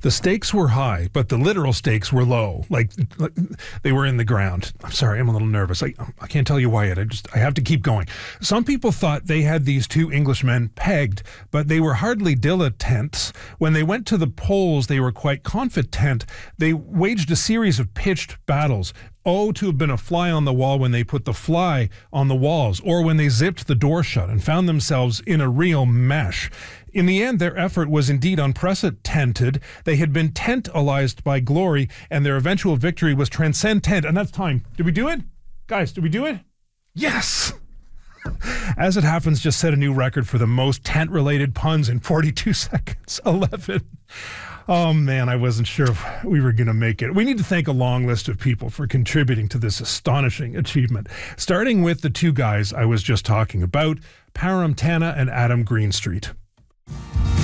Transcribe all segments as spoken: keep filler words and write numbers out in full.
The stakes were high, but the literal stakes were low. Like, like they were in the ground. I'm sorry, I'm a little nervous. I, I can't tell you why yet. I just I have to keep going. Some people thought they had these two Englishmen pegged, but they were hardly dilettantes. When they went to the polls, they were quite confident. They waged a series of pitched battles. Oh, to have been a fly on the wall when they put the fly on the walls, or when they zipped the door shut and found themselves in a real mesh. In the end, their effort was indeed unprecedented. They had been tantalized by glory, and their eventual victory was transcendent. And that's time. Did we do it? Guys, did we do it? Yes! As it happens, just set a new record for the most tent-related puns in forty-two seconds. eleven. Oh, man, I wasn't sure if we were going to make it. We need to thank a long list of people for contributing to this astonishing achievement, starting with the two guys I was just talking about, Param Tanna and Adam Greenstreet. Done!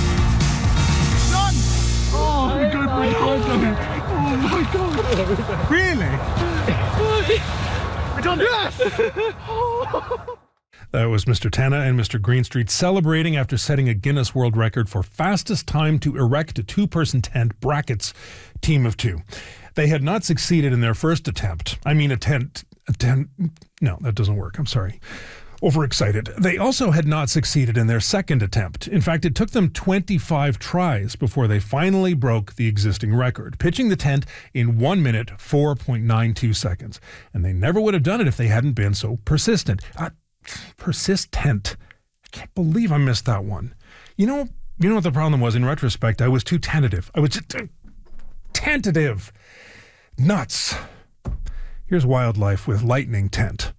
Oh, my God, my God. Oh, my God. Really? We done it! Yes! That was Mister Tanna and Mister Greenstreet celebrating after setting a Guinness World Record for fastest time to erect a two-person tent, brackets, team of two. They had not succeeded in their first attempt. I mean, a tent, a tent, no, that doesn't work. I'm sorry. Overexcited. They also had not succeeded in their second attempt. In fact, it took them twenty-five tries before they finally broke the existing record, pitching the tent in one minute, four point nine two seconds. And they never would have done it if they hadn't been so persistent. Uh, persistent. I can't believe I missed that one. You know, you know what the problem was? In retrospect, I was too tentative. I was just uh, tentative. Nuts. Here's wildlife with lightning tent.